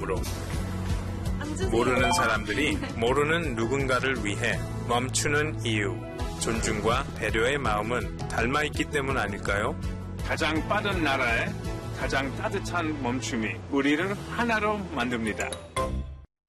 마음으로. 모르는 사람들이 모르는 누군가를 위해 멈추는 이유, 존중과 배려의 마음은 닮아있기 때문 아닐까요? 가장 빠른 나라에 가장 따뜻한 멈춤이 우리를 하나로 만듭니다.